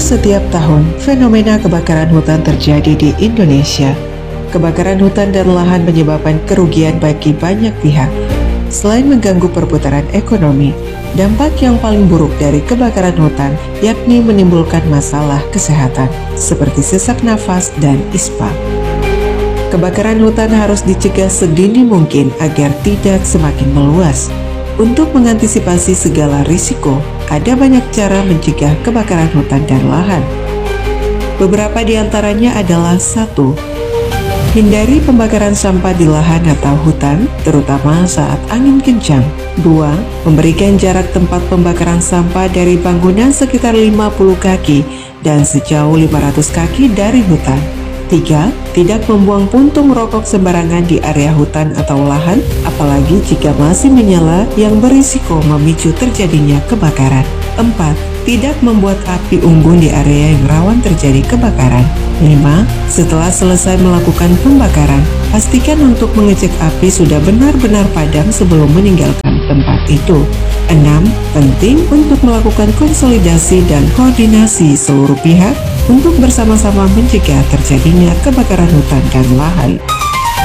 setiap tahun, fenomena kebakaran hutan terjadi di Indonesia. Kebakaran hutan dan lahan menyebabkan kerugian bagi banyak pihak. Selain mengganggu perputaran ekonomi, dampak yang paling buruk dari kebakaran hutan yakni menimbulkan masalah kesehatan, seperti sesak nafas dan ispa. Kebakaran hutan harus dicegah sedini mungkin agar tidak semakin meluas. Untuk mengantisipasi segala risiko, ada banyak cara mencegah kebakaran hutan dan lahan. Beberapa di antaranya adalah: 1. Hindari pembakaran sampah di lahan atau hutan, terutama saat angin kencang. 2. Memberikan jarak tempat pembakaran sampah dari bangunan sekitar 50 kaki dan sejauh 500 kaki dari hutan. 3. Tidak membuang puntung rokok sembarangan di area hutan atau lahan, apalagi jika masih menyala yang berisiko memicu terjadinya kebakaran. 4. Tidak membuat api unggun di area yang rawan terjadi kebakaran. 5. Setelah selesai melakukan pembakaran, pastikan untuk mengecek api sudah benar-benar padam sebelum meninggalkan tempat itu. 6. Penting untuk melakukan konsolidasi dan koordinasi seluruh pihak untuk bersama-sama mencegah terjadinya kebakaran hutan dan lahan.